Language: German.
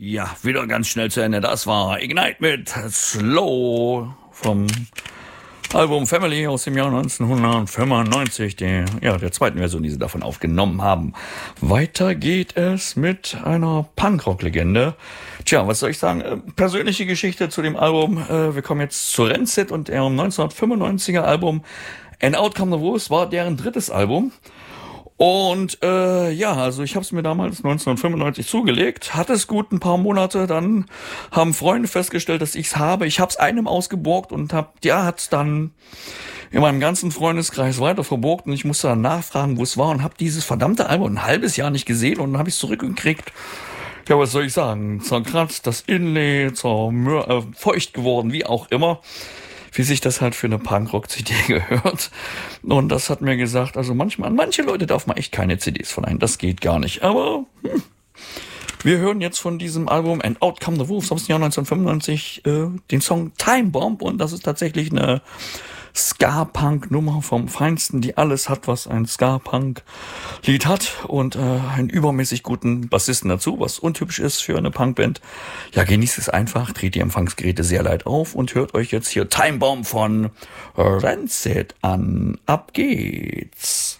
Ja, wieder ganz schnell zu Ende. Das war Ignite mit Slow vom Album Family aus dem Jahr 1995, der zweiten Version, die sie davon aufgenommen haben. Weiter geht es mit einer Punkrock-Legende. Tja, was soll ich sagen? Persönliche Geschichte zu dem Album. Wir kommen jetzt zu Rancid und ihrem 1995er Album And Out Come the Wolves war deren drittes Album. Und also ich habe es mir damals 1995 zugelegt, hatte es gut ein paar Monate, dann haben Freunde festgestellt, dass ich es habe. Ich habe es einem ausgeborgt und hat es dann in meinem ganzen Freundeskreis weiter verborgt und ich musste dann nachfragen, wo es war und habe dieses verdammte Album ein halbes Jahr nicht gesehen und dann habe ich es zurückgekriegt. Ja, was soll ich sagen? Zerkratzt, das Inlay, feucht geworden, wie auch immer. Wie sich das halt für eine Punkrock-CD gehört. Und das hat mir gesagt, also manche Leute darf man echt keine CDs verleihen, das geht gar nicht. Aber wir hören jetzt von diesem Album And Out Come the Wolves aus dem Jahr 1995 den Song Time Bomb und das ist tatsächlich eine Ska-Punk-Nummer vom Feinsten, die alles hat, was ein Ska-Punk-Lied hat und einen übermäßig guten Bassisten dazu, was untypisch ist für eine Punkband. Ja, genießt es einfach, dreht die Empfangsgeräte sehr laut auf und hört euch jetzt hier Time Bomb von Rancid an. Ab geht's!